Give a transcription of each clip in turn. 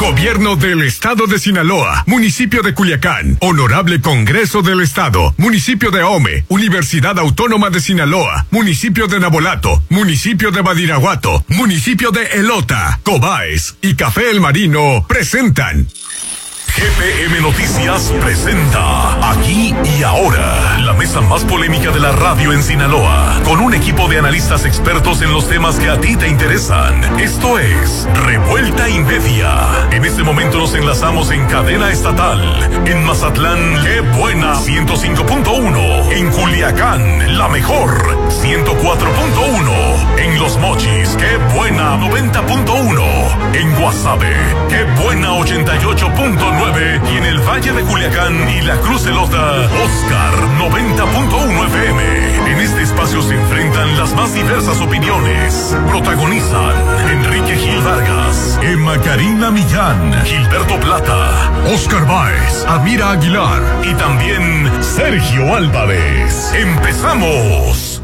Gobierno del Estado de Sinaloa, Municipio de Culiacán, Honorable Congreso del Estado, Municipio de Ahome, Universidad Autónoma de Sinaloa, Municipio de Nabolato, Municipio de Badiraguato, Municipio de Elota, Cobaes y Café El Marino presentan GPM Noticias presenta Aquí y Ahora, la mesa más polémica de la radio en Sinaloa, con un equipo de analistas expertos en los temas que a ti te interesan. Esto es Revuelta y Media. En este momento nos enlazamos en cadena estatal. En Mazatlán, Qué Buena 105.1. En Culiacán, La Mejor 104.1. En Los Mochis, Qué Buena 90.1. En Guasave, Qué Buena 88.9. Y en el Valle de Culiacán y la Cruz Elota, Oscar 90.1 FM. En este espacio se enfrentan las más diversas opiniones. Protagonizan Enrique Gil Vargas, Emma Karina Millán, Gilberto Plata, Oscar Báez, Amira Aguilar y también Sergio Álvarez. ¡Empezamos!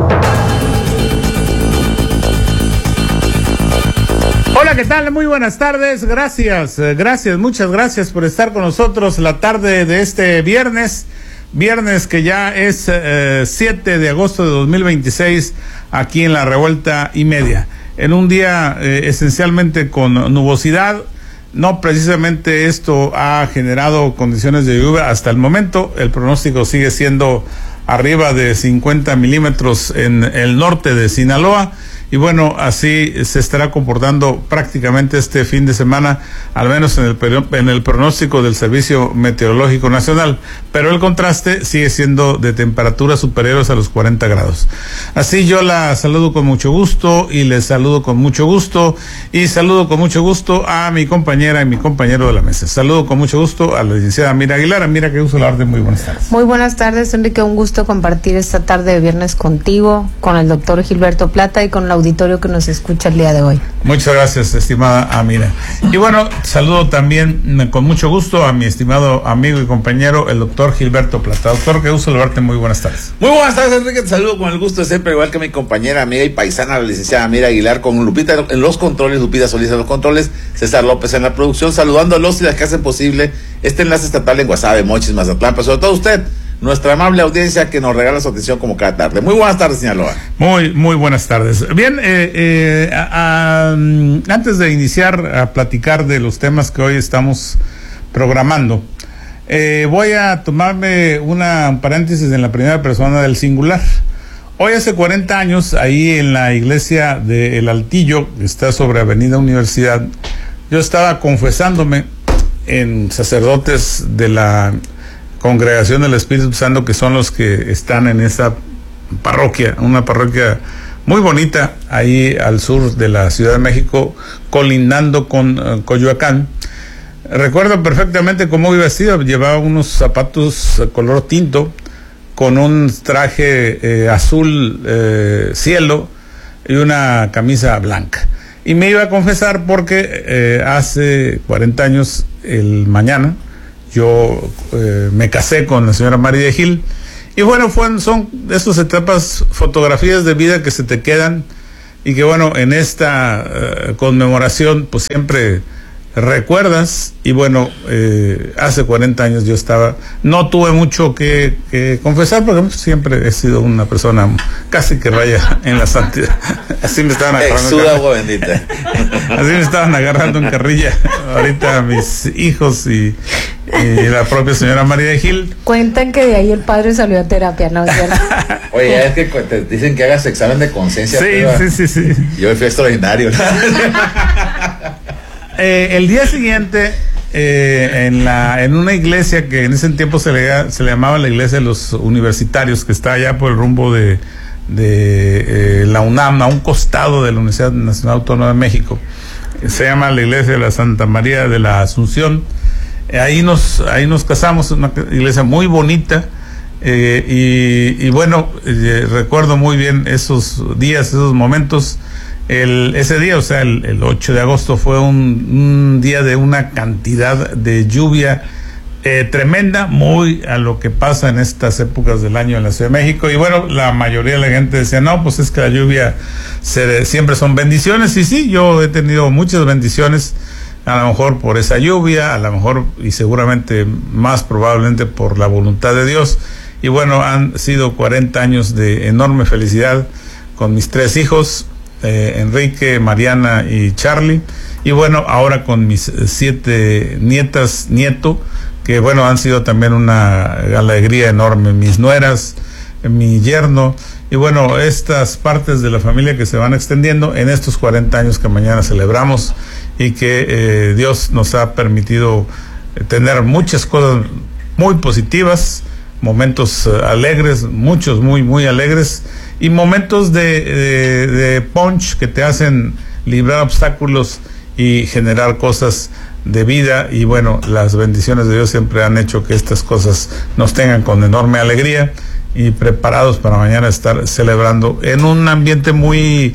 Hola, ¿qué tal? Muy buenas tardes. Muchas gracias por estar con nosotros la tarde de este viernes que ya es 7 de agosto de 2026, aquí en la Revuelta y Media. En un día esencialmente con nubosidad. No precisamente esto ha generado condiciones de lluvia hasta el momento. El pronóstico sigue siendo arriba de 50 milímetros en el norte de Sinaloa. Y bueno, así se estará comportando prácticamente este fin de semana, al menos en el pronóstico del Servicio Meteorológico Nacional. Pero el contraste sigue siendo de temperaturas superiores a los 40 grados. Así yo la saludo con mucho gusto y les saludo con mucho gusto y saludo con mucho gusto a mi compañera y mi compañero de la mesa. Saludo con mucho gusto a la licenciada Amira Aguilar. Amira, qué gusto saludarte. Muy buenas tardes. Muy buenas tardes, Enrique. Un gusto compartir esta tarde de viernes contigo, con el doctor Gilberto Plata y con la auditorio que nos escucha el día de hoy. Muchas gracias, estimada Amira. Y bueno, saludo también con mucho gusto a mi estimado amigo y compañero, el doctor Gilberto Plata. Doctor, qué gusto saludarte, muy buenas tardes. Muy buenas tardes, Enrique, te saludo con el gusto de siempre, igual que mi compañera, amiga y paisana, la licenciada Amira Aguilar, con Lupita en los controles, Lupita Solís en los controles, César López en la producción, saludando a los y las que hacen posible este enlace estatal en Guasave, Mochis, Mazatlán, pero sobre todo usted, nuestra amable audiencia que nos regala su atención como cada tarde. Muy buenas tardes, Sinaloa. Muy buenas tardes. Bien, antes de iniciar a platicar de los temas que hoy estamos programando, voy a tomarme un paréntesis en la primera persona del singular. Hoy hace 40 años, ahí en la iglesia de El Altillo, que está sobre Avenida Universidad, yo estaba confesándome en sacerdotes de la Congregación del Espíritu Santo, que son los que están en esa parroquia, una parroquia muy bonita, ahí al sur de la Ciudad de México, colindando con Coyoacán. Recuerdo perfectamente cómo iba vestido, llevaba unos zapatos color tinto, con un traje azul cielo y una camisa blanca. Y me iba a confesar porque hace 40 años, el mañana, yo me casé con la señora María Gil. Y bueno, son esas etapas, fotografías de vida que se te quedan y que bueno, en esta conmemoración pues siempre recuerdas. Y bueno, hace 40 años yo no tuve mucho que confesar, porque siempre he sido una persona casi que raya en la santidad. Así me estaban agarrando. Agua bendita. Así me estaban agarrando en carrilla ahorita mis hijos y la propia señora María Gil. Cuentan que de ahí el padre salió a terapia, ¿no? Oye, es que te dicen que hagas examen de conciencia. Sí. Yo fui extraordinario. El día siguiente, en una iglesia que en ese tiempo se le llamaba la iglesia de los universitarios, que está allá por el rumbo de la UNAM, a un costado de la Universidad Nacional Autónoma de México, se llama la iglesia de la Santa María de la Asunción. Ahí nos casamos, una iglesia muy bonita, y bueno, recuerdo muy bien esos días, esos momentos. Ese día, o sea, el 8 de agosto fue un día de una cantidad de lluvia tremenda, muy a lo que pasa en estas épocas del año en la Ciudad de México. Y bueno, la mayoría de la gente decía, no, pues es que la lluvia siempre son bendiciones. Y sí, yo he tenido muchas bendiciones a lo mejor por esa lluvia, a lo mejor y seguramente más probablemente por la voluntad de Dios. Y bueno, han sido 40 años de enorme felicidad con mis 3 hijos, Enrique, Mariana y Charlie, y bueno, ahora con mis 7 nieto, que bueno, han sido también una alegría enorme, mis nueras, mi yerno, y bueno, estas partes de la familia que se van extendiendo en estos 40 años que mañana celebramos, y que Dios nos ha permitido tener muchas cosas muy positivas, momentos alegres, muchos muy alegres, y momentos de punch que te hacen librar obstáculos y generar cosas de vida. Y bueno, las bendiciones de Dios siempre han hecho que estas cosas nos tengan con enorme alegría y preparados para mañana estar celebrando en un ambiente muy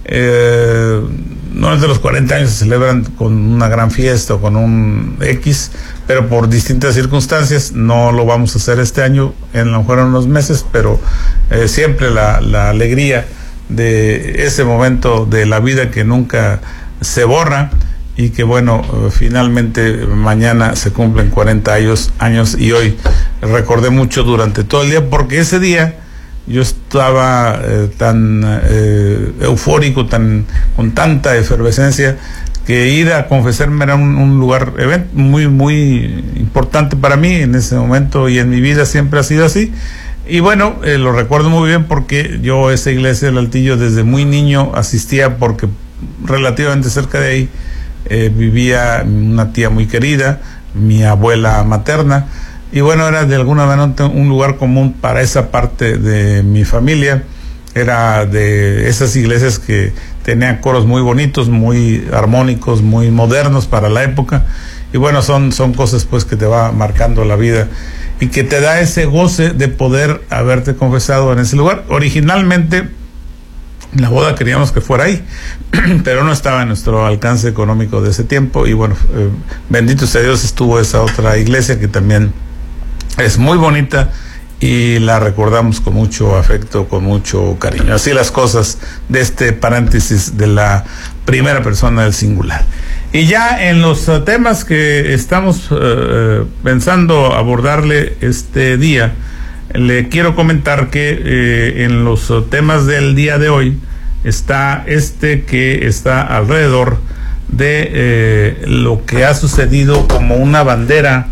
no es de los 40 años se celebran con una gran fiesta o con un X, pero por distintas circunstancias no lo vamos a hacer este año, a lo mejor en unos meses, pero siempre la alegría de ese momento de la vida que nunca se borra, y que bueno, finalmente mañana se cumplen 40 años y hoy recordé mucho durante todo el día, porque ese día yo estaba tan eufórico, con tanta efervescencia, que ir a confesarme era un lugar muy importante para mí en ese momento, y en mi vida siempre ha sido así. Y bueno, lo recuerdo muy bien porque yo esa iglesia del Altillo desde muy niño asistía, porque relativamente cerca de ahí vivía una tía muy querida, mi abuela materna, y bueno, era de alguna manera un lugar común para esa parte de mi familia. Era de esas iglesias que tenían coros muy bonitos, muy armónicos, muy modernos para la época, y bueno, son cosas pues que te va marcando la vida y que te da ese goce de poder haberte confesado en ese lugar. Originalmente la boda queríamos que fuera ahí, pero no estaba en nuestro alcance económico de ese tiempo, y bueno, bendito sea Dios, estuvo esa otra iglesia que también es muy bonita y la recordamos con mucho afecto, con mucho cariño. Así las cosas de este paréntesis de la primera persona del singular. Y ya en los temas que estamos pensando abordarle este día, le quiero comentar que en los temas del día de hoy está que está alrededor de lo que ha sucedido como una bandera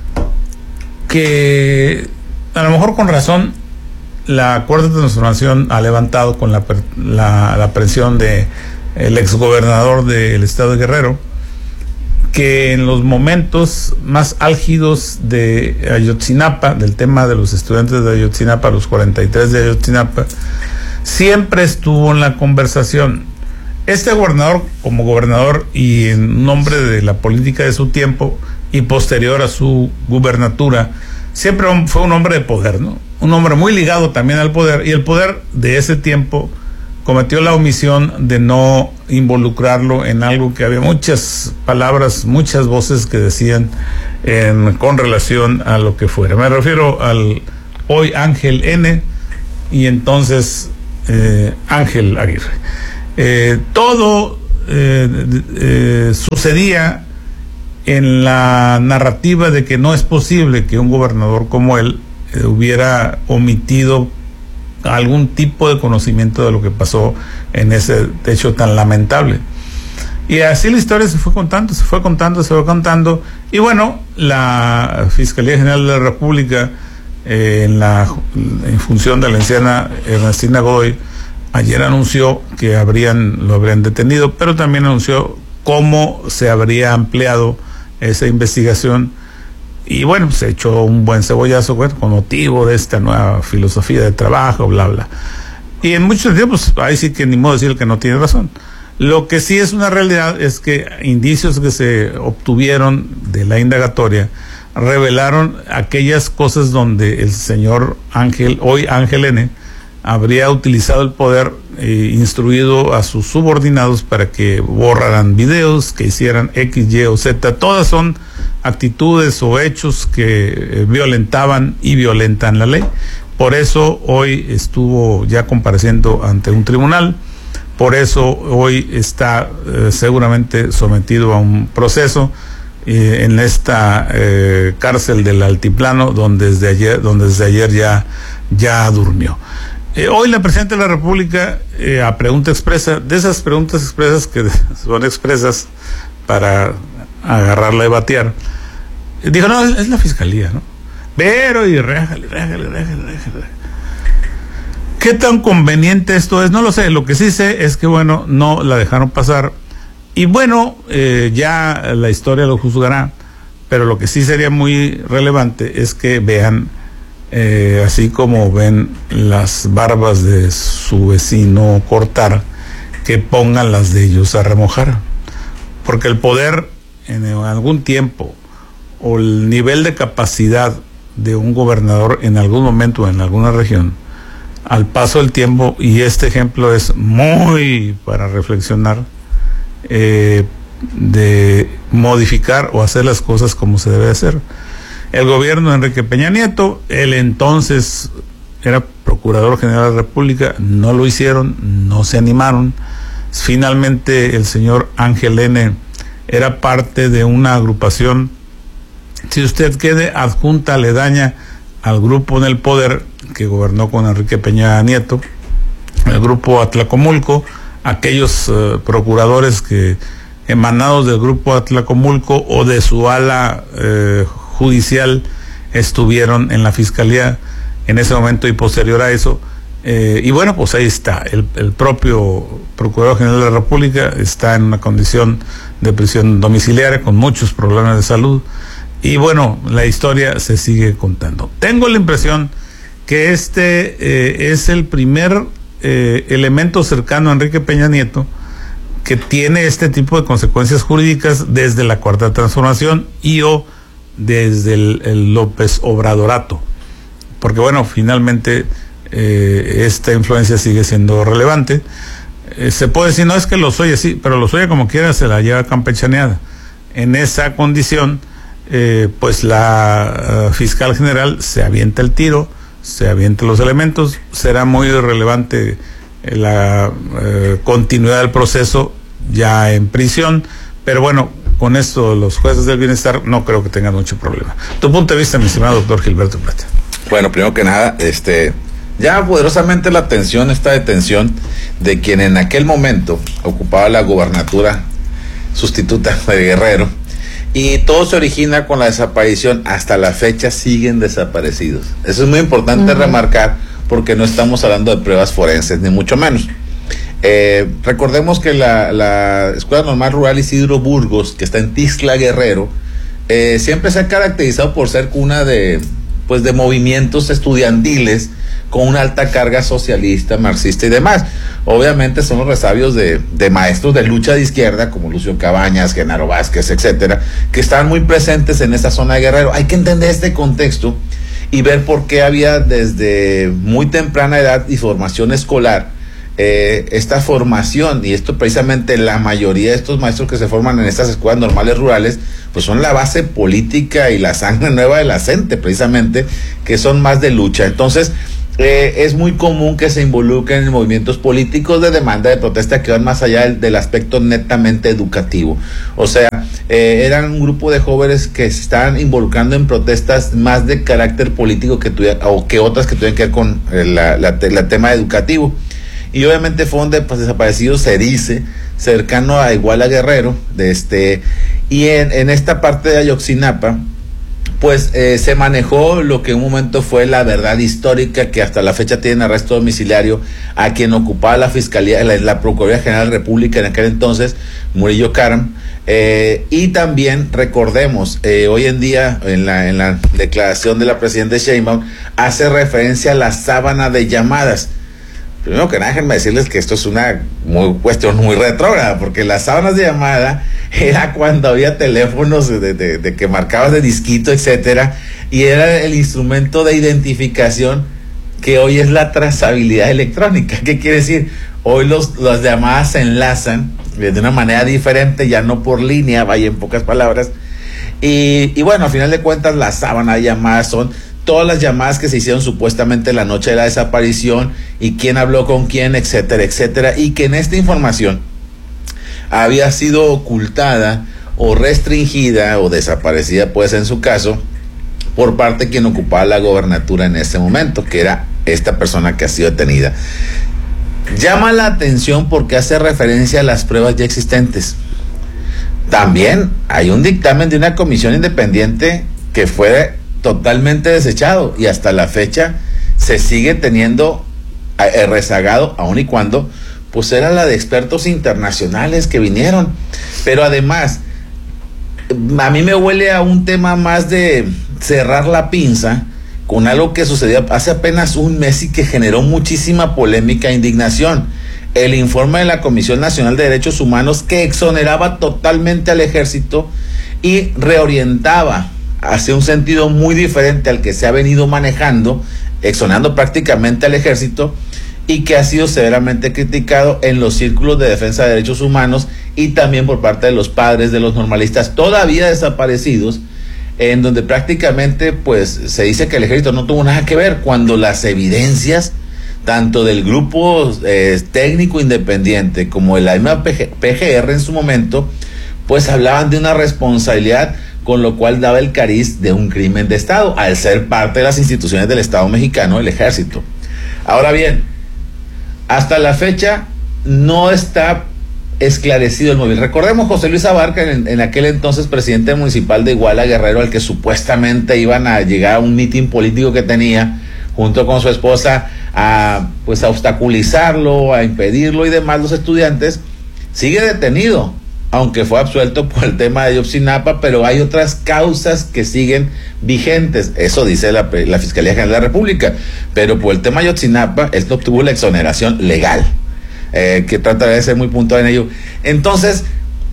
que a lo mejor con razón la Cuarta Transformación ha levantado con la presión de el exgobernador del estado de Guerrero, que en los momentos más álgidos de Ayotzinapa, del tema de los estudiantes de Ayotzinapa, los 43 de Ayotzinapa, siempre estuvo en la conversación. Este gobernador, como gobernador y en nombre de la política de su tiempo y posterior a su gubernatura, siempre fue un hombre de poder, ¿no? Un hombre muy ligado también al poder, y el poder de ese tiempo cometió la omisión de no involucrarlo en algo que había muchas palabras, muchas voces que decían con relación a lo que fuera. Me refiero al hoy Ángel N. y entonces Ángel Aguirre. Todo sucedía en la narrativa de que no es posible que un gobernador como él hubiera omitido algún tipo de conocimiento de lo que pasó en ese hecho tan lamentable. Y así la historia se fue contando, y bueno, la Fiscalía General de la República, en función de la anciana Ernestina Godoy, ayer anunció que lo habrían detenido, pero también anunció cómo se habría ampliado esa investigación. Y bueno, se echó un buen cebollazo con motivo de esta nueva filosofía de trabajo, bla, bla. Y en muchos tiempos, ahí sí que ni modo decir que no tiene razón. Lo que sí es una realidad es que indicios que se obtuvieron de la indagatoria revelaron aquellas cosas donde el señor hoy Ángel N., habría utilizado el poder, instruido a sus subordinados para que borraran videos, que hicieran X, Y o Z. Todas son actitudes o hechos que violentaban y violentan la ley. Por eso hoy estuvo ya compareciendo ante un tribunal Por eso hoy está seguramente sometido a un proceso en esta cárcel del Altiplano, donde desde ayer ya durmió. Hoy la Presidenta de la República, a pregunta expresa, de esas preguntas expresas que son expresas para agarrarla y batear, dijo, no, es la Fiscalía, ¿no? Pero, y réjale. ¿Qué tan conveniente esto es? No lo sé. Lo que sí sé es que, bueno, no la dejaron pasar. Y bueno, ya la historia lo juzgará. Pero lo que sí sería muy relevante es que vean, así como ven las barbas de su vecino cortar, que pongan las de ellos a remojar. Porque el poder en algún tiempo o el nivel de capacidad de un gobernador en algún momento en alguna región, al paso del tiempo, y este ejemplo es muy para reflexionar, de modificar o hacer las cosas como se debe hacer. El gobierno de Enrique Peña Nieto, él entonces era Procurador General de la República, no lo hicieron, no se animaron. Finalmente el señor Ángel N. era parte de una agrupación, si usted quede adjunta aledaña al grupo en el poder que gobernó con Enrique Peña Nieto, el grupo Atlacomulco, aquellos procuradores que emanados del grupo Atlacomulco o de su ala judicial estuvieron en la Fiscalía en ese momento y posterior a eso, y bueno, pues ahí está, el propio Procurador General de la República está en una condición de prisión domiciliaria con muchos problemas de salud. Y bueno, la historia se sigue contando. Tengo la impresión que este es el primer elemento cercano a Enrique Peña Nieto que tiene este tipo de consecuencias jurídicas desde la Cuarta Transformación y o desde el López Obradorato. Porque bueno, finalmente esta influencia sigue siendo relevante. Se puede decir, no es que Lozoya sí, pero Lozoya como quiera se la lleva campechaneada. En esa condición, pues la fiscal general se avienta el tiro, se avienta los elementos, será muy relevante la continuidad del proceso ya en prisión, pero bueno, con esto los jueces del bienestar no creo que tengan mucho problema. Tu punto de vista, mi estimado doctor Gilberto Plata. Bueno, primero que nada, llama poderosamente la atención esta detención de quien en aquel momento ocupaba la gubernatura sustituta de Guerrero. Y todo se origina con la desaparición. Hasta la fecha siguen desaparecidos. Eso es muy importante remarcar, porque no estamos hablando de pruebas forenses, ni mucho menos. Recordemos que la Escuela Normal Rural Isidro Burgos, que está en Tixla, Guerrero, siempre se ha caracterizado por ser cuna de movimientos estudiantiles con una alta carga socialista, marxista y demás. Obviamente son los resabios de maestros de lucha de izquierda como Lucio Cabañas, Genaro Vázquez, etcétera, que están muy presentes en esa zona de Guerrero. Hay que entender este contexto y ver por qué había desde muy temprana edad y formación escolar esta formación, y esto precisamente la mayoría de estos maestros que se forman en estas escuelas normales rurales pues son la base política y la sangre nueva de la gente, precisamente, que son más de lucha. Entonces es muy común que se involucren en movimientos políticos de demanda, de protesta, que van más allá del aspecto netamente educativo. O sea, eran un grupo de jóvenes que se estaban involucrando en protestas más de carácter político que otras que tuvieran que ver con el tema educativo. Y obviamente fueron desaparecidos, se dice, cercano a Iguala Guerrero, y en esta parte de Ayotzinapa, pues se manejó lo que en un momento fue la verdad histórica, que hasta la fecha tienen arresto domiciliario a quien ocupaba la Fiscalía, la Procuraduría General de la República en aquel entonces, Murillo Karam. Y también recordemos, hoy en día en la declaración de la presidenta Sheinbaum hace referencia a la sábana de llamadas. Primero que nada, déjenme decirles que esto es una cuestión muy retrógrada, porque las sábanas de llamada era cuando había teléfonos de que marcabas de disquito, etcétera, y era el instrumento de identificación que hoy es la trazabilidad electrónica. ¿Qué quiere decir? Hoy las llamadas se enlazan de una manera diferente, ya no por línea, vaya, en pocas palabras, y bueno, al final de cuentas las sábanas de llamadas son todas las llamadas que se hicieron supuestamente la noche de la desaparición y quién habló con quién, etcétera, etcétera, y que en esta información había sido ocultada o restringida o desaparecida, pues en su caso, por parte de quien ocupaba la gobernatura en ese momento, que era esta persona que ha sido detenida. Llama la atención porque hace referencia a las pruebas ya existentes. También hay un dictamen de una comisión independiente que fue totalmente desechado y hasta la fecha se sigue teniendo rezagado, aun y cuando pues era la de expertos internacionales que vinieron. Pero además, a mí me huele a un tema más de cerrar la pinza con algo que sucedió hace apenas un mes y que generó muchísima polémica e indignación. El informe de la Comisión Nacional de Derechos Humanos que exoneraba totalmente al ejército y reorientaba hacia un sentido muy diferente al que se ha venido manejando, exonerando prácticamente al ejército, y que ha sido severamente criticado en los círculos de defensa de derechos humanos y también por parte de los padres de los normalistas todavía desaparecidos, en donde prácticamente pues se dice que el ejército no tuvo nada que ver, cuando las evidencias tanto del grupo técnico independiente como de la misma PGR en su momento pues hablaban de una responsabilidad, con lo cual daba el cariz de un crimen de Estado al ser parte de las instituciones del Estado mexicano, el ejército. Ahora bien, hasta la fecha no está esclarecido el móvil. Recordemos José Luis Abarca, en aquel entonces presidente municipal de Iguala, Guerrero, al que supuestamente iban a llegar a un mitin político que tenía junto con su esposa a obstaculizarlo, a impedirlo y demás. Los estudiantes, sigue detenido, aunque fue absuelto por el tema de Ayotzinapa, pero hay otras causas que siguen vigentes. Eso dice la Fiscalía General de la República, pero por el tema de Ayotzinapa, él no obtuvo la exoneración legal, que trataré de ser muy puntual en ello. Entonces,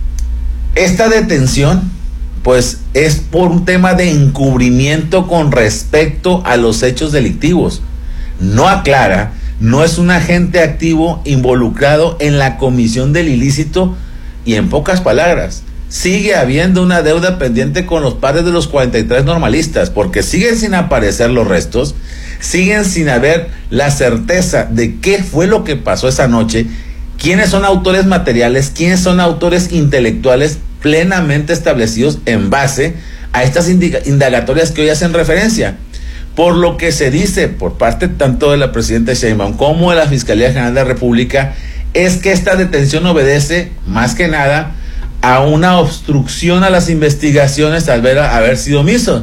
esta detención, pues, es por un tema de encubrimiento con respecto a los hechos delictivos. No aclara, no es un agente activo involucrado en la comisión del ilícito. Y en pocas palabras, sigue habiendo una deuda pendiente con los padres de los 43 normalistas, porque siguen sin aparecer los restos, siguen sin haber la certeza de qué fue lo que pasó esa noche, quiénes son autores materiales, quiénes son autores intelectuales plenamente establecidos en base a estas indagatorias que hoy hacen referencia. Por lo que se dice por parte tanto de la presidenta Sheinbaum como de la Fiscalía General de la República, es que esta detención obedece más que nada a una obstrucción a las investigaciones al haber sido omiso.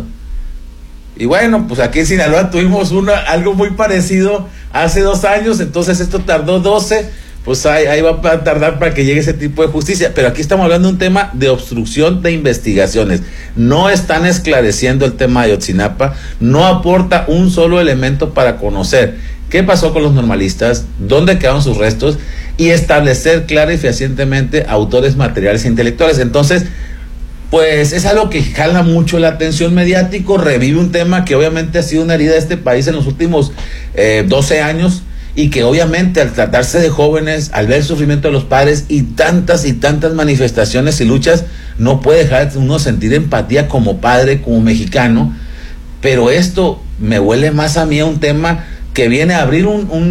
Y bueno, pues aquí en Sinaloa tuvimos algo muy parecido hace 2 años, entonces esto tardó 12, pues ahí va a tardar para que llegue ese tipo de justicia. Pero aquí estamos hablando de un tema de obstrucción de investigaciones. No están esclareciendo el tema de Ayotzinapa, no aporta un solo elemento para conocer qué pasó con los normalistas, dónde quedaron sus restos y establecer clara y fehacientemente autores materiales e intelectuales. Entonces, pues es algo que jala mucho la atención mediática, revive un tema que obviamente ha sido una herida de este país en los últimos 12 años y que obviamente al tratarse de jóvenes, al ver el sufrimiento de los padres y tantas manifestaciones y luchas, no puede dejar uno sentir empatía como padre, como mexicano. Pero esto me huele más a mí a un tema que viene a abrir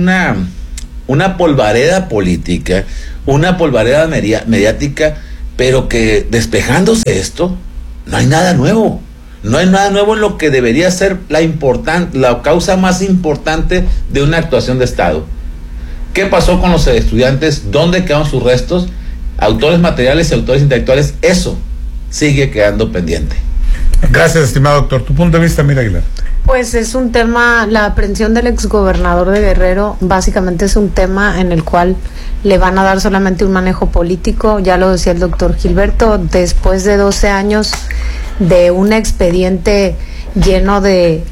una polvareda política, una polvareda mediática, pero que despejándose esto, no hay nada nuevo. No hay nada nuevo en lo que debería ser la causa más importante de una actuación de Estado. ¿Qué pasó con los estudiantes? ¿Dónde quedaron sus restos? Autores materiales y autores intelectuales, eso sigue quedando pendiente. Gracias, estimado doctor. Tu punto de vista, Mira Aguilar. Pues es un tema, la aprehensión del exgobernador de Guerrero básicamente es un tema en el cual le van a dar solamente un manejo político. Ya lo decía el doctor Gilberto, después de 12 años de un expediente lleno de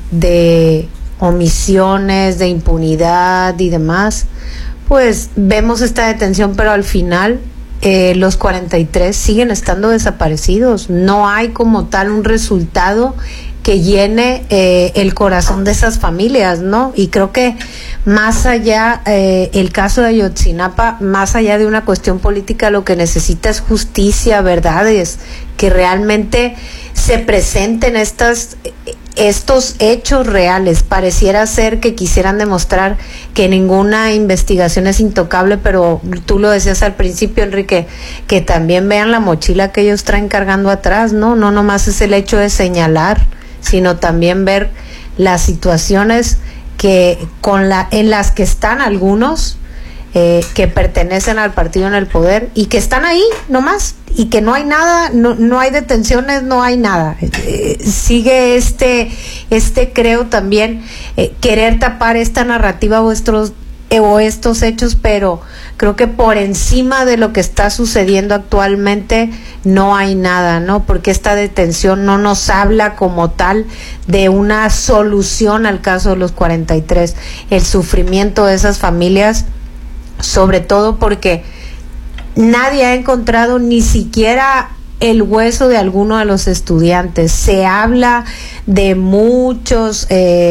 omisiones, de impunidad y demás, pues vemos esta detención, pero al final los 43 siguen estando desaparecidos. No hay como tal un resultado que llene el corazón de esas familias, ¿no? Y creo que más allá, el caso de Ayotzinapa, más allá de una cuestión política, lo que necesita es justicia, verdades, que realmente se presenten estos hechos reales. Pareciera ser que quisieran demostrar que ninguna investigación es intocable, pero tú lo decías al principio, Enrique, que también vean la mochila que ellos traen cargando atrás, ¿no? No nomás es el hecho de señalar, sino también ver las situaciones en las que están algunos que pertenecen al partido en el poder y que están ahí nomás, y que no hay nada, no hay detenciones, no hay nada. Sigue creo también querer tapar esta narrativa o estos hechos, pero creo que por encima de lo que está sucediendo actualmente no hay nada, ¿no? Porque esta detención no nos habla como tal de una solución al caso de los 43, el sufrimiento de esas familias, sobre todo porque nadie ha encontrado ni siquiera el hueso de alguno de los estudiantes. Se habla de muchos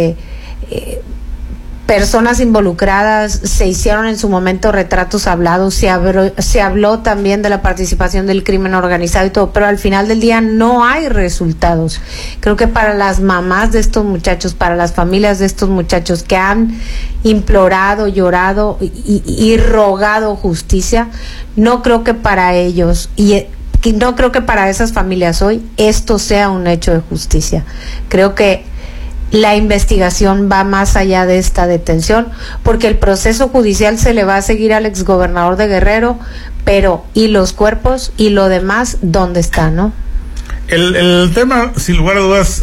personas involucradas, se hicieron en su momento retratos hablados, se habló también de la participación del crimen organizado y todo, pero al final del día no hay resultados. Creo que para las mamás de estos muchachos, para las familias de estos muchachos que han implorado, llorado y rogado justicia, no creo que para ellos no creo que para esas familias hoy esto sea un hecho de justicia. Creo que la investigación va más allá de esta detención, porque el proceso judicial se le va a seguir al exgobernador de Guerrero, pero ¿y los cuerpos y lo demás dónde está, no? El tema, sin lugar a dudas,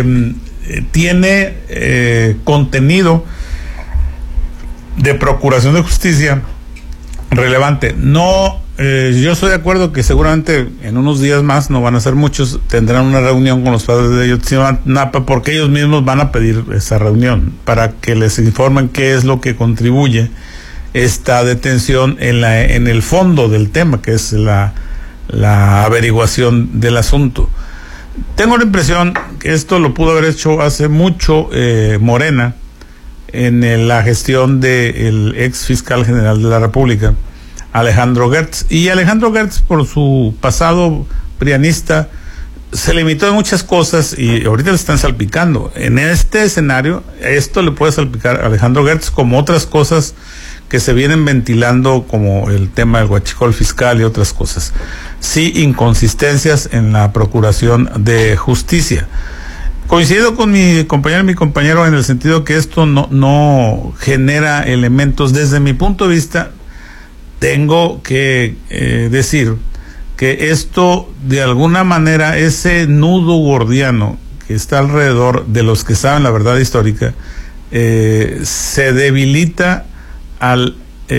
tiene contenido de procuración de justicia relevante. Yo estoy de acuerdo que seguramente en unos días más, no van a ser muchos, tendrán una reunión con los padres de Ayotzinapa, porque ellos mismos van a pedir esa reunión para que les informen qué es lo que contribuye esta detención en el fondo del tema, que es la averiguación del asunto. Tengo la impresión que esto lo pudo haber hecho hace mucho Morena en la gestión del ex fiscal general de la República, Alejandro Gertz. Y Alejandro Gertz, por su pasado prianista, se limitó en muchas cosas y ahorita le están salpicando. En este escenario, esto le puede salpicar a Alejandro Gertz, como otras cosas que se vienen ventilando, como el tema del huachicol fiscal y otras cosas. Sí, inconsistencias en la procuración de justicia. Coincido con mi compañero en el sentido que esto no genera elementos. Desde mi punto de vista, tengo que decir que esto, de alguna manera, ese nudo gordiano que está alrededor de los que saben la verdad histórica, se debilita al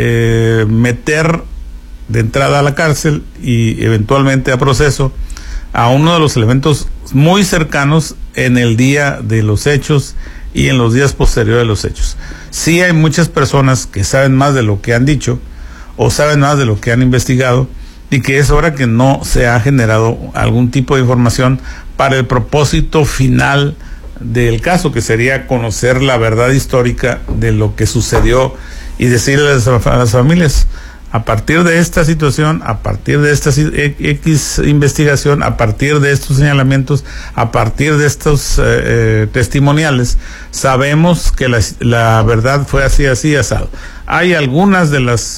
meter de entrada a la cárcel y eventualmente a proceso a uno de los elementos muy cercanos en el día de los hechos y en los días posteriores de los hechos. Sí hay muchas personas que saben más de lo que han dicho o saben más de lo que han investigado, y que es hora que no se ha generado algún tipo de información para el propósito final del caso, que sería conocer la verdad histórica de lo que sucedió y decirles a las familias: a partir de esta situación, a partir de esta X investigación, a partir de estos señalamientos, a partir de estos testimoniales, sabemos que la verdad fue así, asado. Hay algunas de las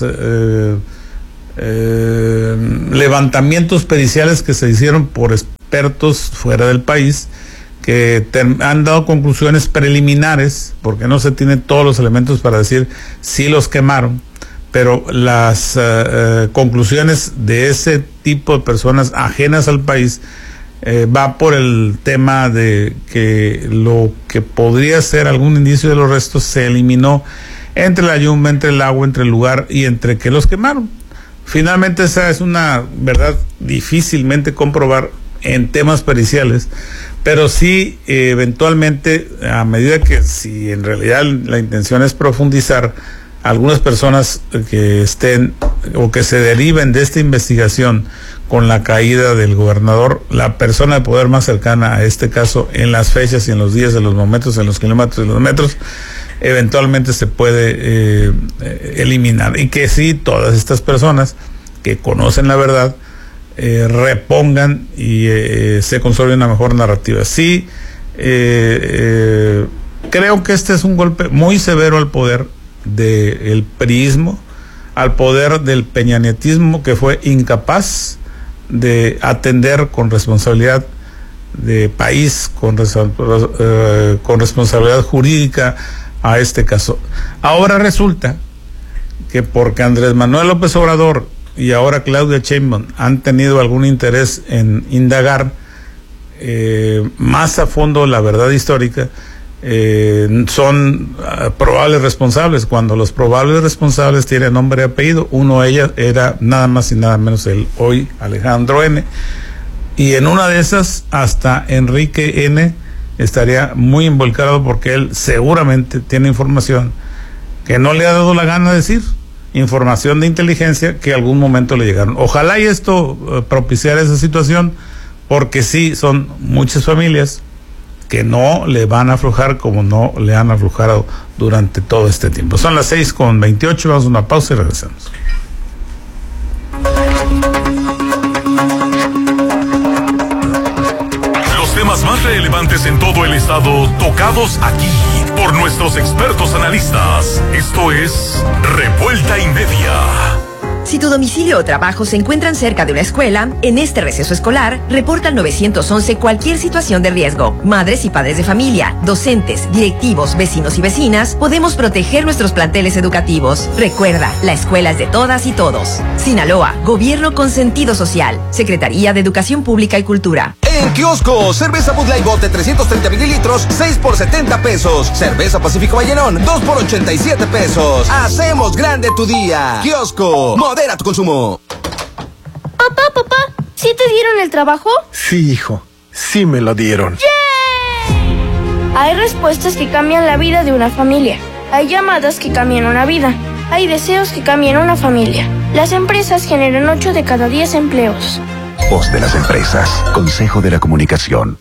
levantamientos periciales que se hicieron por expertos fuera del país, que han dado conclusiones preliminares, porque no se tienen todos los elementos para decir si los quemaron, pero las conclusiones de ese tipo de personas ajenas al país va por el tema de que lo que podría ser algún indicio de los restos se eliminó entre la lluvia, entre el agua, entre el lugar y entre que los quemaron. Finalmente esa es una verdad difícilmente comprobar en temas periciales, pero sí eventualmente, a medida que, si en realidad la intención es profundizar, algunas personas que estén o que se deriven de esta investigación con la caída del gobernador, la persona de poder más cercana a este caso, en las fechas y en los días, en los momentos, en los kilómetros, en los metros, eventualmente se puede eliminar, y que sí, todas estas personas que conocen la verdad repongan y se consolide una mejor narrativa. Sí, Creo que este es un golpe muy severo al poder del priismo, al poder del peñanietismo, que fue incapaz de atender con responsabilidad de país, con responsabilidad jurídica a este caso. Ahora resulta que porque Andrés Manuel López Obrador y ahora Claudia Sheinbaum han tenido algún interés en indagar más a fondo la verdad histórica, son probables responsables, cuando los probables responsables tienen nombre y apellido. Uno de ellos era nada más y nada menos el hoy Alejandro N., y en una de esas hasta Enrique N. estaría muy involucrado, porque él seguramente tiene información que no le ha dado la gana de decir, información de inteligencia que algún momento le llegaron. Ojalá y esto propiciara esa situación, porque sí, son muchas familias que no le van a aflojar como no le han aflojado durante todo este tiempo. Son las 6:28, vamos a una pausa y regresamos. Los temas más relevantes en todo el estado, tocados aquí por nuestros expertos analistas. Esto es Revuelta y Media. Si tu domicilio o trabajo se encuentran cerca de una escuela, en este receso escolar, reporta al 911 cualquier situación de riesgo. Madres y padres de familia, docentes, directivos, vecinos y vecinas, podemos proteger nuestros planteles educativos. Recuerda, la escuela es de todas y todos. Sinaloa, Gobierno con sentido social. Secretaría de Educación Pública y Cultura. En Kiosco, cerveza Bud Light Bote 330 mililitros, 6 por 70 pesos. Cerveza Pacífico Vallenón, 2 por 87 pesos. Hacemos grande tu día. Kiosco, modera tu consumo. Papá, ¿sí te dieron el trabajo? Sí, hijo, sí me lo dieron. ¡Yay! Hay respuestas que cambian la vida de una familia. Hay llamadas que cambian una vida. Hay deseos que cambian una familia. Las empresas generan 8 de cada 10 empleos. Voz de las empresas, Consejo de la Comunicación.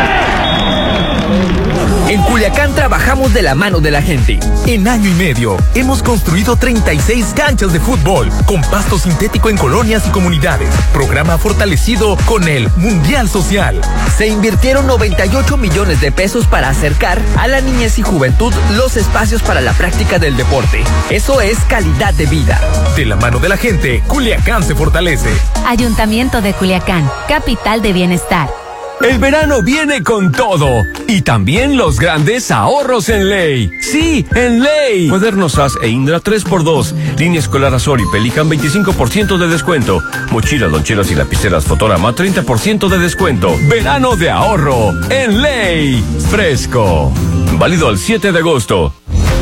En Culiacán trabajamos de la mano de la gente. En año y medio hemos construido 36 canchas de fútbol con pasto sintético en colonias y comunidades. Programa fortalecido con el Mundial Social. Se invirtieron 98 millones de pesos para acercar a la niñez y juventud los espacios para la práctica del deporte. Eso es calidad de vida. De la mano de la gente, Culiacán se fortalece. Ayuntamiento de Culiacán, capital de bienestar. El verano viene con todo y también los grandes ahorros en Ley. Sí, en Ley. Cuadernos SAS e Indra 3x2. Línea escolar Azor y Pelican 25% de descuento. Mochilas, loncheras y lapiceras Fotorama 30% de descuento. Verano de ahorro en Ley. Fresco. Válido al 7 de agosto.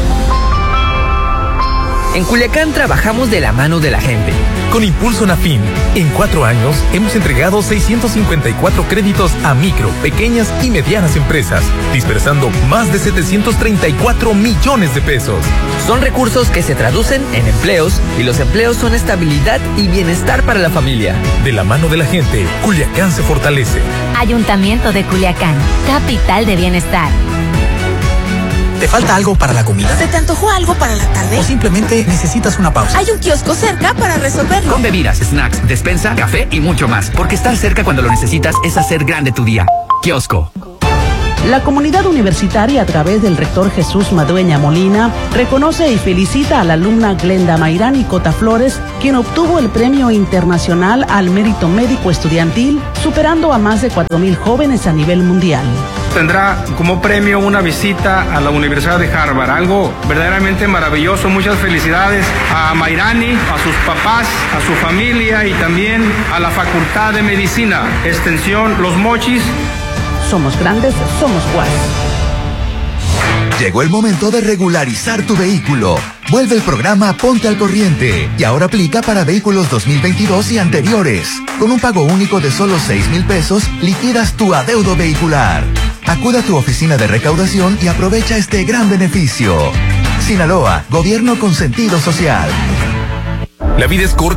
En Culiacán trabajamos de la mano de la gente. Con Impulso Nafin, en 4 años hemos entregado 654 créditos a micro, pequeñas y medianas empresas, dispersando más de 734 millones de pesos. Son recursos que se traducen en empleos, y los empleos son estabilidad y bienestar para la familia. De la mano de la gente, Culiacán se fortalece. Ayuntamiento de Culiacán, capital de bienestar. ¿Te falta algo para la comida? ¿Se te antojó algo para la tarde? ¿O simplemente necesitas una pausa? Hay un kiosco cerca para resolverlo. Con bebidas, snacks, despensa, café y mucho más. Porque estar cerca cuando lo necesitas es hacer grande tu día. Kiosco. La comunidad universitaria, a través del rector Jesús Madueña Molina, reconoce y felicita a la alumna Glenda Mayrani Cota Flores, quien obtuvo el Premio Internacional al Mérito Médico Estudiantil, superando a más de 4,000 jóvenes a nivel mundial. Tendrá como premio una visita a la Universidad de Harvard, algo verdaderamente maravilloso. Muchas felicidades a Mayrani, a sus papás, a su familia y también a la Facultad de Medicina, Extensión Los Mochis. Somos grandes, somos UAS. Llegó el momento de regularizar tu vehículo. Vuelve el programa Ponte al Corriente y ahora aplica para vehículos 2022 y anteriores. Con un pago único de solo 6,000 pesos, liquidas tu adeudo vehicular. Acude a tu oficina de recaudación y aprovecha este gran beneficio. Sinaloa, Gobierno con sentido social. La vida es corta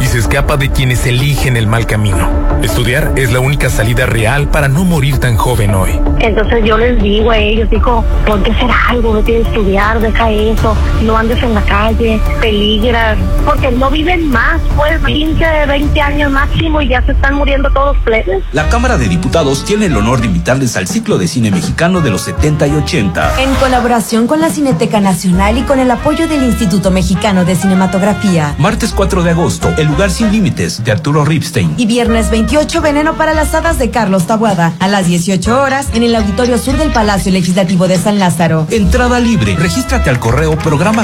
y se escapa de quienes eligen el mal camino. Estudiar es la única salida real para no morir tan joven hoy. Entonces yo les digo a ellos, ponte a hacer algo, vete a estudiar, deja eso, no andes en la calle, peligras, porque no viven más, pues 15, 20 años máximo y ya se están muriendo todos plebes. La Cámara de Diputados tiene el honor de invitarles al ciclo de cine mexicano de los 70 y 80. En colaboración con la Cineteca Nacional y con el apoyo del Instituto Mexicano de Cinematografía. Martes 4 de agosto, El lugar sin límites, de Arturo Ripstein. Y viernes 28, Veneno para las hadas, de Carlos Taboada, a las 18 horas en el Auditorio Sur del Palacio Legislativo de San Lázaro. Entrada libre. Regístrate al correo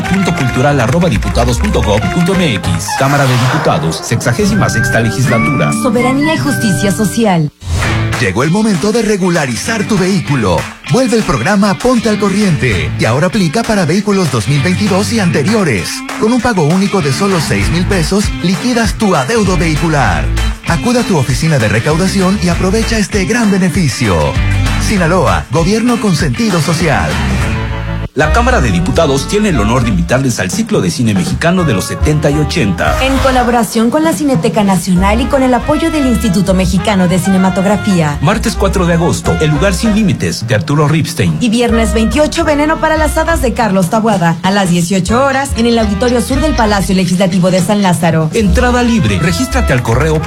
programa.cultural@diputados.gov.mx. Cámara de Diputados, 66ª Legislatura. Soberanía y justicia social. Llegó el momento de regularizar tu vehículo. Vuelve el programa Ponte al Corriente y ahora aplica para vehículos 2022 y anteriores. Con un pago único de solo 6,000 pesos, liquidas tu adeudo vehicular. Acude a tu oficina de recaudación y aprovecha este gran beneficio. Sinaloa, gobierno con sentido social. La Cámara de Diputados tiene el honor de invitarles al ciclo de cine mexicano de los 70 y 80. En colaboración con la Cineteca Nacional y con el apoyo del Instituto Mexicano de Cinematografía. Martes 4 de agosto, El lugar sin límites, de Arturo Ripstein. Y viernes 28, Veneno para las hadas, de Carlos Taboada, a las 18 horas en el Auditorio Sur del Palacio Legislativo de San Lázaro. Entrada libre. Regístrate al correo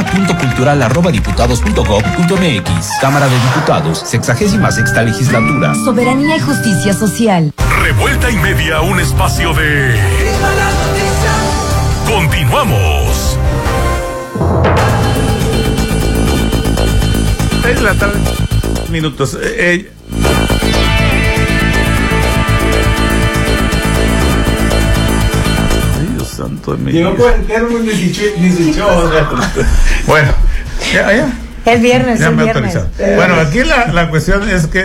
programa.cultural@diputados.gov.mx. Cámara de Diputados, 66ª Legislatura. Soberanía y justicia social. Revuelta y media, un espacio de... Continuamos. 6 de la tarde, minutos. Ay, Dios santo de mí. Y no pueden quedar ni dicho. Bueno, ya. El viernes, ya el me viernes. Bueno, aquí la cuestión es que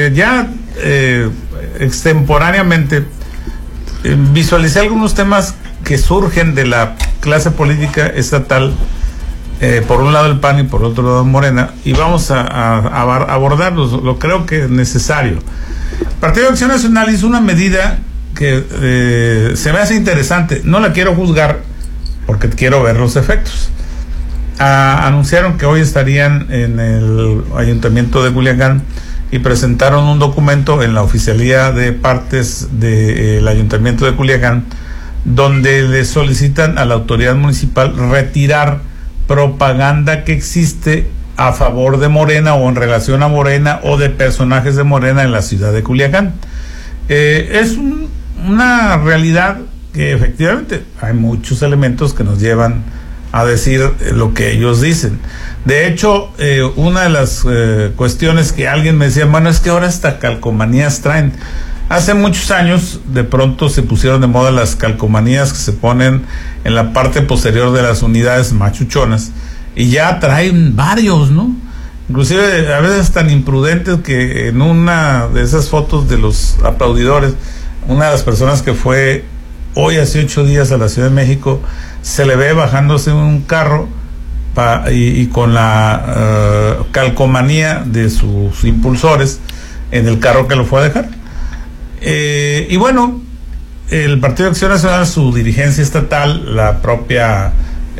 extemporáneamente visualicé algunos temas que surgen de la clase política estatal, por un lado el PAN y por otro lado Morena, y vamos a abordarlos. Lo creo que es necesario. El Partido de Acción Nacional hizo una medida que se me hace interesante. No la quiero juzgar porque quiero ver los efectos. Anunciaron que hoy estarían en el Ayuntamiento de Culiacán y presentaron un documento en la Oficialía de Partes del Ayuntamiento de Culiacán, donde le solicitan a la autoridad municipal retirar propaganda que existe a favor de Morena o en relación a Morena o de personajes de Morena en la ciudad de Culiacán. Es una realidad que efectivamente hay muchos elementos que nos llevan a decir lo que ellos dicen. De hecho, una de las cuestiones que alguien me decía, bueno, es que ahora hasta calcomanías traen. Hace muchos años de pronto se pusieron de moda las calcomanías que se ponen en la parte posterior de las unidades machuchonas y ya traen varios, ¿no? Inclusive a veces tan imprudentes que en una de esas fotos de los aplaudidores, una de las personas que fue hoy hace 8 días a la Ciudad de México, se le ve bajándose un carro y con la calcomanía de sus impulsores en el carro que lo fue a dejar. Y bueno, el Partido de Acción Nacional, su dirigencia estatal, la propia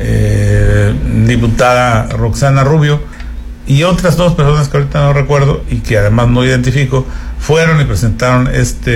diputada Roxana Rubio y otras 2 personas que ahorita no recuerdo y que además no identifico, fueron y presentaron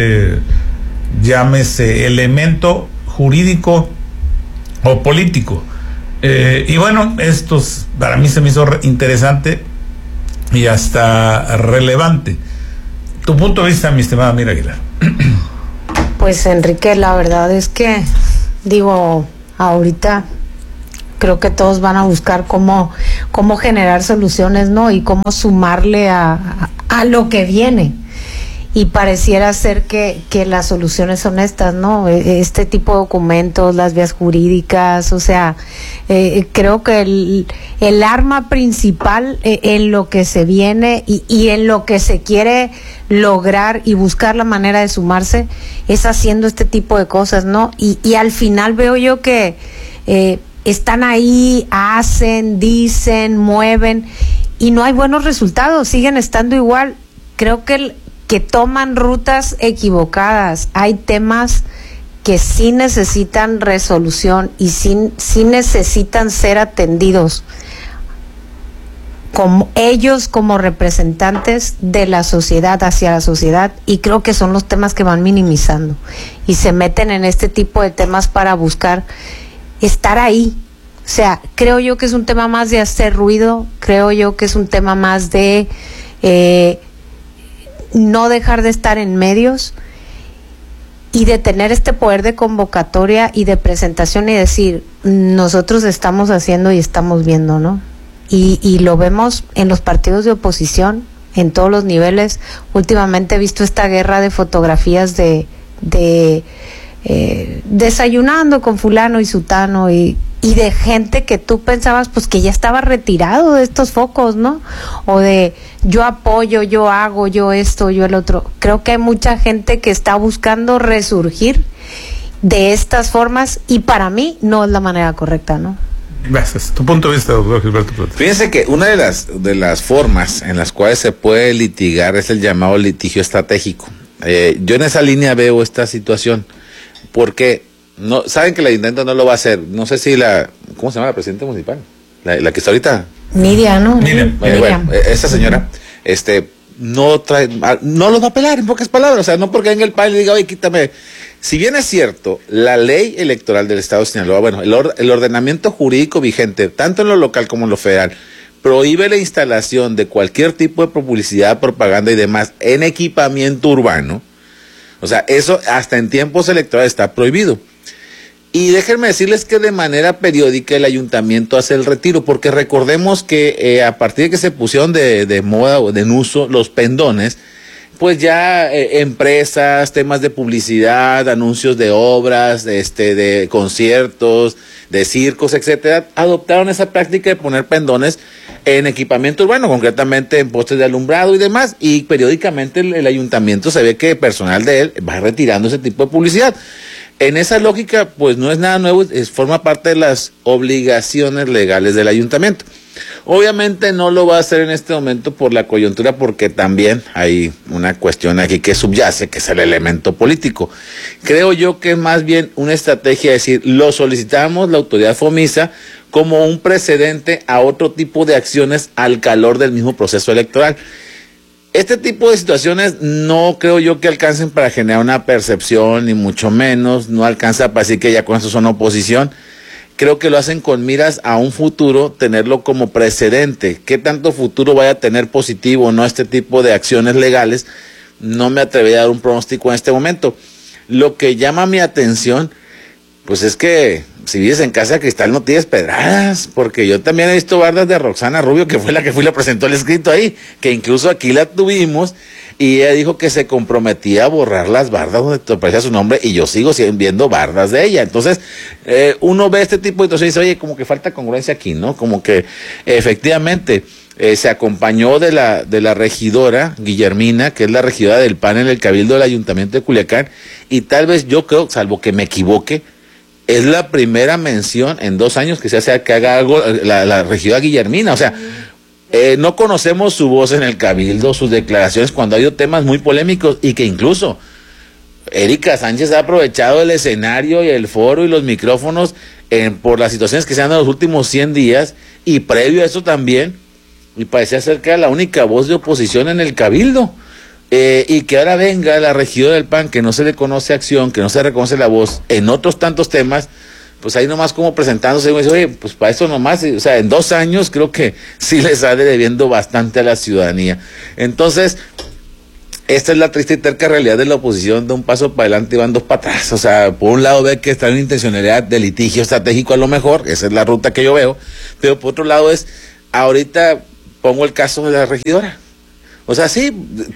llámese elemento jurídico o político. Y bueno, estos para mí se me hizo interesante y hasta relevante. Tu punto de vista, mi estimada Mira Aguilar. Pues Enrique, la verdad es que ahorita creo que todos van a buscar cómo generar soluciones, ¿no? Y cómo sumarle a lo que viene. Y pareciera ser que las soluciones son estas, ¿no? Este tipo de documentos, las vías jurídicas, o sea, creo que el arma principal en lo que se viene y en lo que se quiere lograr y buscar la manera de sumarse es haciendo este tipo de cosas, ¿no? Y al final veo yo que están ahí, hacen, dicen, mueven y no hay buenos resultados, siguen estando igual. Creo que toman rutas equivocadas. Hay temas que sí necesitan resolución y sí necesitan ser atendidos como ellos como representantes de la sociedad hacia la sociedad, y creo que son los temas que van minimizando y se meten en este tipo de temas para buscar estar ahí. O sea, creo yo que es un tema más de hacer ruido, creo yo que es un tema más de no dejar de estar en medios y de tener este poder de convocatoria y de presentación y decir, nosotros estamos haciendo y estamos viendo, ¿no? Y lo vemos en los partidos de oposición, en todos los niveles. Últimamente he visto esta guerra de fotografías de desayunando con fulano y sutano y de gente que tú pensabas pues que ya estaba retirado de estos focos, ¿no? O de yo apoyo, yo hago, yo esto, yo el otro. Creo que hay mucha gente que está buscando resurgir de estas formas y para mí no es la manera correcta, ¿no? Gracias. Tu punto de vista, doctor Gilberto. Fíjense que una de las formas en las cuales se puede litigar es el llamado litigio estratégico. Yo en esa línea veo esta situación porque no saben que el ayuntamiento no lo va a hacer. No sé si ¿cómo se llama la presidenta municipal? La que está ahorita. Miriam, ¿no? Miriam. Bueno, esa señora, no los va a apelar, en pocas palabras. O sea, no porque venga el PAN y le diga, oye, quítame. Si bien es cierto, la ley electoral del Estado de Sinaloa, bueno, el ordenamiento jurídico vigente, tanto en lo local como en lo federal, prohíbe la instalación de cualquier tipo de publicidad, propaganda y demás en equipamiento urbano. O sea, eso hasta en tiempos electorales está prohibido. Y déjenme decirles que de manera periódica el ayuntamiento hace el retiro, porque recordemos que a partir de que se pusieron de moda o en uso los pendones, pues ya empresas, temas de publicidad, anuncios de obras, de conciertos, de circos, etcétera, adoptaron esa práctica de poner pendones en equipamiento urbano, concretamente en postes de alumbrado y demás, y periódicamente el ayuntamiento se ve que personal de él va retirando ese tipo de publicidad. En esa lógica, pues no es nada nuevo, forma parte de las obligaciones legales del ayuntamiento. Obviamente no lo va a hacer en este momento por la coyuntura, porque también hay una cuestión aquí que subyace, que es el elemento político. Creo yo que es más bien una estrategia de decir, lo solicitamos la autoridad FOMISA como un precedente a otro tipo de acciones al calor del mismo proceso electoral. Este tipo de situaciones no creo yo que alcancen para generar una percepción, ni mucho menos, no alcanza para decir que ya con eso son oposición. Creo que lo hacen con miras a un futuro, tenerlo como precedente. ¿Qué tanto futuro vaya a tener positivo o no este tipo de acciones legales? No me atrevería a dar un pronóstico en este momento. Lo que llama mi atención, pues es que si vives en Casa de Cristal no tienes pedradas, porque yo también he visto bardas de Roxana Rubio, que fue la que presentó el escrito ahí, que incluso aquí la tuvimos, y ella dijo que se comprometía a borrar las bardas donde te aparecía su nombre, y yo sigo viendo bardas de ella. Entonces, uno ve este tipo de situaciones y dice, oye, como que falta congruencia aquí, ¿no? Como que efectivamente se acompañó de la regidora Guillermina, que es la regidora del PAN en el Cabildo del Ayuntamiento de Culiacán, y tal vez yo creo, salvo que me equivoque, es la primera mención en 2 años que se hace que haga algo la regidora Guillermina. O sea, no conocemos su voz en el Cabildo, sus declaraciones cuando ha habido temas muy polémicos, y que incluso Erika Sánchez ha aprovechado el escenario y el foro y los micrófonos por las situaciones que se han dado en los últimos 100 días, y previo a eso también, y parecía ser que era la única voz de oposición en el Cabildo. Y que ahora venga la regidora del PAN, que no se le conoce acción, que no se reconoce la voz en otros tantos temas, pues ahí nomás como presentándose, y dice, oye, pues para eso nomás, o sea, en 2 años creo que sí le sale debiendo bastante a la ciudadanía. Entonces, esta es la triste y terca realidad de la oposición, de un paso para adelante y van 2 para atrás. O sea, por un lado ve que está en una intencionalidad de litigio estratégico a lo mejor, esa es la ruta que yo veo, pero por otro lado ahorita pongo el caso de la regidora. O sea, sí,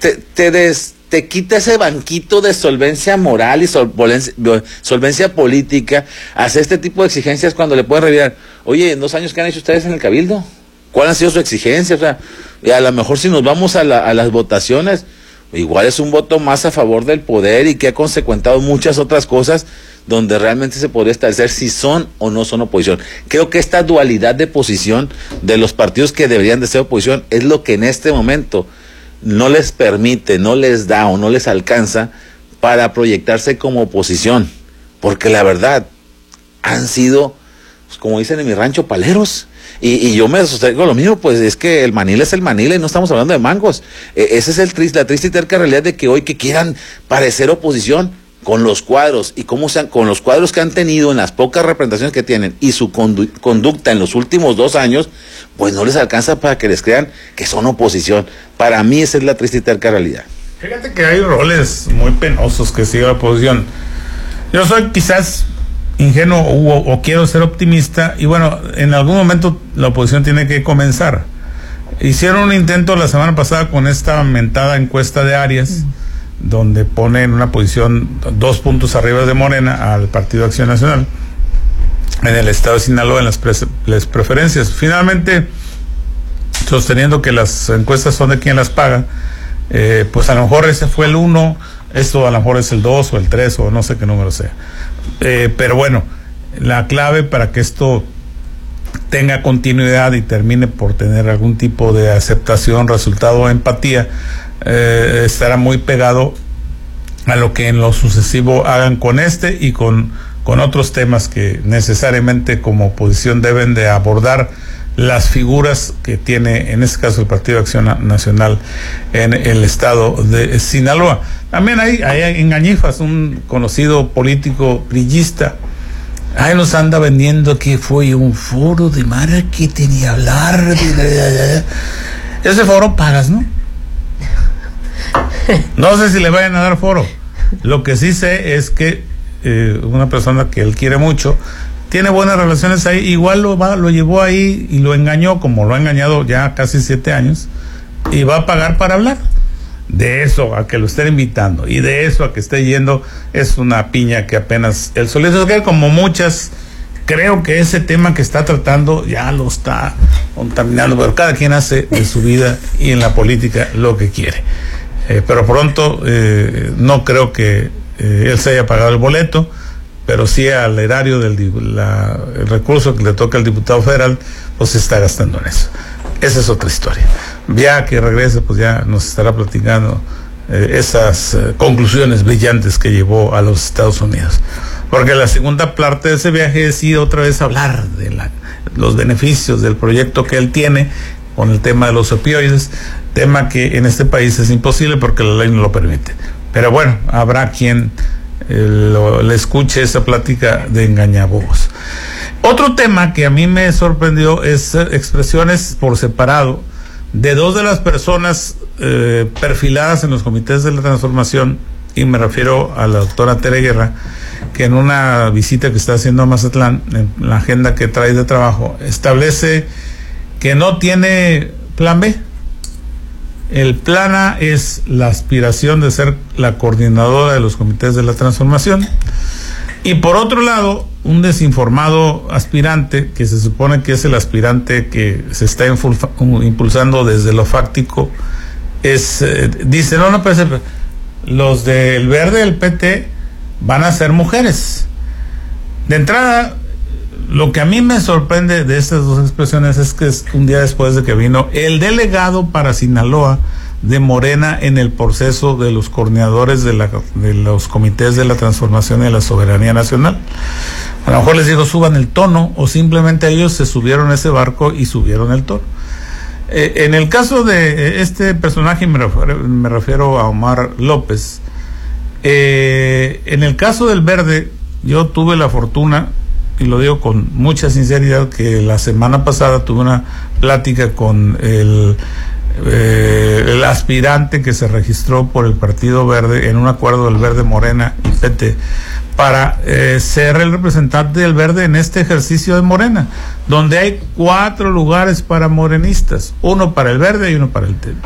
te quita ese banquito de solvencia moral y solvencia política, hacer este tipo de exigencias cuando le pueden revirar. Oye, en 2 años, ¿qué han hecho ustedes en el Cabildo? ¿Cuál ha sido su exigencia? O sea, y a lo mejor si nos vamos a las votaciones, igual es un voto más a favor del poder y que ha consecuentado muchas otras cosas donde realmente se podría establecer si son o no son oposición. Creo que esta dualidad de posición de los partidos que deberían de ser oposición es lo que en este momento no les permite, no les da o no les alcanza para proyectarse como oposición. porque la verdad han sido, pues, como dicen en mi rancho, paleros. Y yo me sostengo lo mismo, pues es que el Manila es el Manila y no estamos hablando de mangos. Ese es la triste y terca realidad de que hoy que quieran parecer oposición con los cuadros y con los cuadros que han tenido en las pocas representaciones que tienen y su conducta en los últimos 2 años, pues no les alcanza para que les crean que son oposición. Para mí esa es la triste y terca realidad. Fíjate que hay roles muy penosos que sigue la oposición. Yo soy quizás ingenuo o quiero ser optimista y bueno, en algún momento la oposición tiene que comenzar. Hicieron un intento la semana pasada con esta mentada encuesta de Arias, donde pone en una posición 2 puntos arriba de Morena al Partido Acción Nacional en el estado de Sinaloa en las preferencias. Finalmente, sosteniendo que las encuestas son de quien las paga, pues a lo mejor ese fue el 1, esto a lo mejor es el 2 o el 3 o no sé qué número sea. Pero bueno, la clave para que esto tenga continuidad y termine por tener algún tipo de aceptación, resultado o empatía, estará muy pegado a lo que en lo sucesivo hagan con este y con otros temas que necesariamente como oposición deben de abordar las figuras que tiene en este caso el Partido de Acción Nacional en el estado de Sinaloa. También hay engañifas, un conocido político brillista, ahí nos anda vendiendo que fue un foro de marketing y hablar de... Ese foro pagas, ¿no? No sé si le vayan a dar foro. Lo que sí sé es que una persona que él quiere mucho tiene buenas relaciones ahí, igual lo llevó ahí y lo engañó, como lo ha engañado ya casi 7 años, y va a pagar para hablar. De eso a que lo estén invitando y de eso a que esté yendo es una piña que apenas el solito, que como muchas, creo que ese tema que está tratando ya lo está contaminando, pero cada quien hace de su vida y en la política lo que quiere. Pero pronto no creo que él se haya pagado el boleto, pero sí al erario el recurso que le toca al diputado federal, pues se está gastando en eso. Esa es otra historia. Ya que regrese, pues ya nos estará platicando esas conclusiones brillantes que llevó a los Estados Unidos. Porque la segunda parte de ese viaje es ir otra vez a hablar de los beneficios del proyecto que él tiene con el tema de los opioides, tema que en este país es imposible porque la ley no lo permite. Pero bueno, habrá quien le escuche esa plática de engañabobos. Otro tema que a mí me sorprendió es expresiones por separado de 2 de las personas perfiladas en los comités de la transformación, y me refiero a la doctora Tere Guerra, que en una visita que está haciendo a Mazatlán, en la agenda que trae de trabajo, establece que no tiene plan B. El plan A es la aspiración de ser la coordinadora de los comités de la transformación. Y por otro lado, un desinformado aspirante, que se supone que es el aspirante que se está impulsando desde lo fáctico, dice, no, pues los del Verde del PT van a ser mujeres. De entrada, lo que a mí me sorprende de estas 2 expresiones es que es un día después de que vino el delegado para Sinaloa de Morena en el proceso de los coordinadores de los comités de la transformación y de la soberanía nacional. A lo mejor les digo, suban el tono, o simplemente ellos se subieron a ese barco y subieron el tono. En el caso de este personaje, me refiero a Omar López, en el caso del Verde, yo tuve la fortuna, y lo digo con mucha sinceridad, que la semana pasada tuve una plática con el aspirante que se registró por el Partido Verde en un acuerdo del Verde, Morena y PT para ser el representante del Verde en este ejercicio de Morena, donde hay 4 lugares para morenistas, 1 para el Verde y 1 para el